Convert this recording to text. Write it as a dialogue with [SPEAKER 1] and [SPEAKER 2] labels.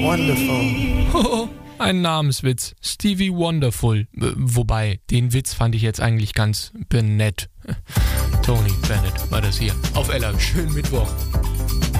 [SPEAKER 1] Wonderful. Ein Namenswitz. Stevie Wonderful. Wobei, den Witz fand ich jetzt eigentlich ganz benett. Tony Bennett war das hier. Auf Ella. Schönen Mittwoch.